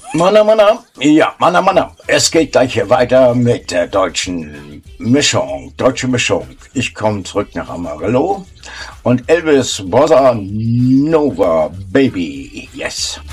Manna. Es geht gleich hier weiter mit der deutschen Mischung. Deutsche Mischung. Ich komme zurück nach Amarillo und Elvis Bossa Nova Baby. Yes.